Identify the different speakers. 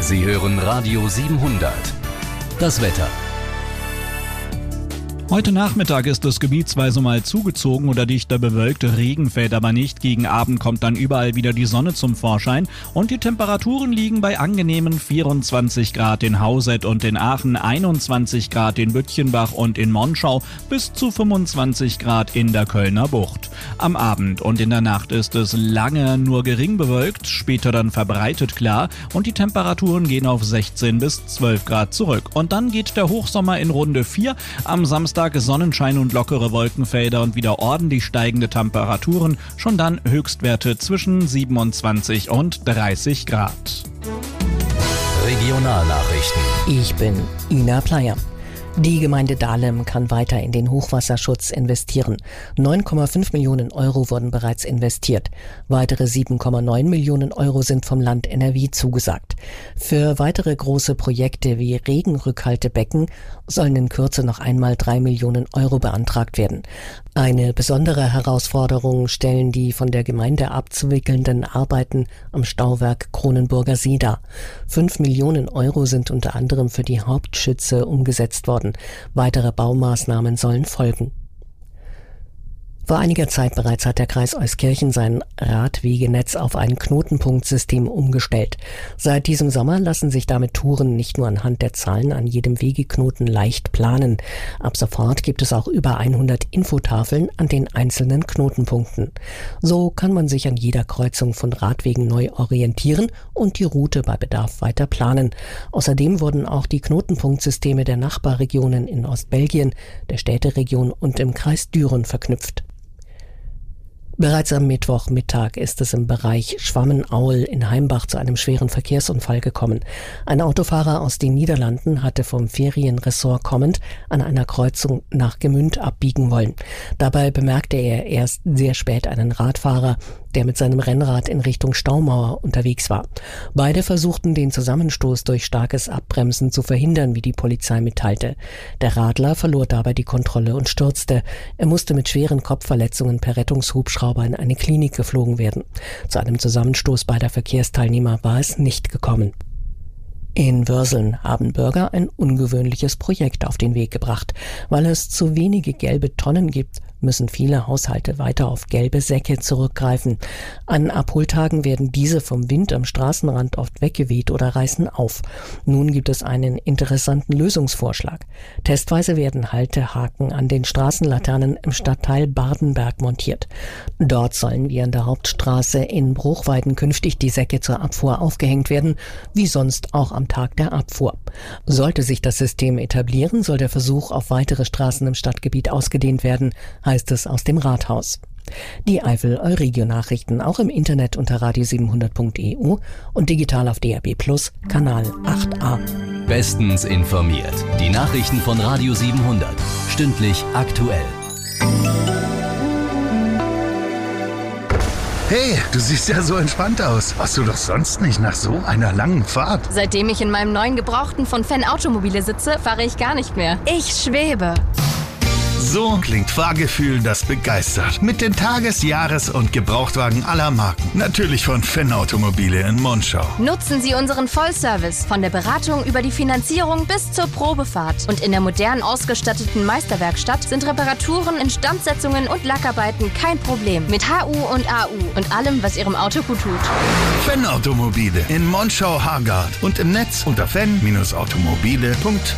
Speaker 1: Sie hören Radio 700. Das Wetter.
Speaker 2: Heute Nachmittag ist es gebietsweise mal zugezogen oder dichter bewölkt, Regen fällt aber nicht. Gegen Abend kommt dann überall wieder die Sonne zum Vorschein und die Temperaturen liegen bei angenehmen 24 Grad in Hauset und in Aachen, 21 Grad in Bütchenbach und in Monschau, bis zu 25 Grad in der Kölner Bucht. Am Abend und in der Nacht ist es lange nur gering bewölkt, später dann verbreitet klar und die Temperaturen gehen auf 16 bis 12 Grad zurück. Und dann geht der Hochsommer in Runde 4, am Samstag Sonnenschein und lockere Wolkenfelder und wieder ordentlich steigende Temperaturen, schon dann Höchstwerte zwischen 27 und 30 Grad.
Speaker 1: Regionalnachrichten.
Speaker 3: Ich bin Ina Pleyer. Die Gemeinde Dahlem kann weiter in den Hochwasserschutz investieren. 9,5 Millionen Euro wurden bereits investiert. Weitere 7,9 Millionen Euro sind vom Land NRW zugesagt. Für weitere große Projekte wie Regenrückhaltebecken sollen in Kürze noch einmal 3 Millionen Euro beantragt werden. Eine besondere Herausforderung stellen die von der Gemeinde abzuwickelnden Arbeiten am Stauwerk Kronenburger See dar. 5 Millionen Euro sind unter anderem für die Hauptschütze umgesetzt worden. Weitere Baumaßnahmen sollen folgen. Vor einiger Zeit bereits hat der Kreis Euskirchen sein Radwegenetz auf ein Knotenpunktsystem umgestellt. Seit diesem Sommer lassen sich damit Touren nicht nur anhand der Zahlen an jedem Wegeknoten leicht planen. Ab sofort gibt es auch über 100 Infotafeln an den einzelnen Knotenpunkten. So kann man sich an jeder Kreuzung von Radwegen neu orientieren und die Route bei Bedarf weiter planen. Außerdem wurden auch die Knotenpunktsysteme der Nachbarregionen in Ostbelgien, der Städteregion und im Kreis Düren verknüpft. Bereits am Mittwochmittag ist es im Bereich Schwammenaul in Heimbach zu einem schweren Verkehrsunfall gekommen. Ein Autofahrer aus den Niederlanden hatte vom Ferienressort kommend an einer Kreuzung nach Gemünd abbiegen wollen. Dabei bemerkte er erst sehr spät einen Radfahrer, der mit seinem Rennrad in Richtung Staumauer unterwegs war. Beide versuchten den Zusammenstoß durch starkes Abbremsen zu verhindern, wie die Polizei mitteilte. Der Radler verlor dabei die Kontrolle und stürzte. Er musste mit schweren Kopfverletzungen per Rettungshubschrauber in eine Klinik geflogen werden. Zu einem Zusammenstoß beider Verkehrsteilnehmer war es nicht gekommen. In Würseln haben Bürger ein ungewöhnliches Projekt auf den Weg gebracht. Weil es zu wenige gelbe Tonnen gibt, müssen viele Haushalte weiter auf gelbe Säcke zurückgreifen. An Abholtagen werden diese vom Wind am Straßenrand oft weggeweht oder reißen auf. Nun gibt es einen interessanten Lösungsvorschlag. Testweise werden Haltehaken an den Straßenlaternen im Stadtteil Bardenberg montiert. Dort sollen wie an der Hauptstraße in Bruchweiden künftig die Säcke zur Abfuhr aufgehängt werden, wie sonst auch am Tag der Abfuhr. Sollte sich das System etablieren, soll der Versuch auf weitere Straßen im Stadtgebiet ausgedehnt werden, heißt es aus dem Rathaus. Die Eifel-Euregio-Nachrichten auch im Internet unter radio700.eu und digital auf DAB+ Kanal 8a.
Speaker 1: Bestens informiert. Die Nachrichten von Radio 700. Stündlich aktuell.
Speaker 4: Hey, du siehst ja so entspannt aus. Warst du doch sonst nicht nach so einer langen Fahrt?
Speaker 5: Seitdem ich in meinem neuen Gebrauchten von Fan Automobile sitze, fahre ich gar nicht mehr. Ich schwebe.
Speaker 4: So klingt Fahrgefühl, das begeistert. Mit den Tages-, Jahres- und Gebrauchtwagen aller Marken. Natürlich von Fan Automobile in Monschau.
Speaker 5: Nutzen Sie unseren Vollservice von der Beratung über die Finanzierung bis zur Probefahrt. Und in der modern ausgestatteten Meisterwerkstatt sind Reparaturen, Instandsetzungen und Lackarbeiten kein Problem. Mit HU und AU und allem, was Ihrem Auto gut tut.
Speaker 4: Fan Automobile in Monschau-Hargard und im Netz unter fan-automobile.de.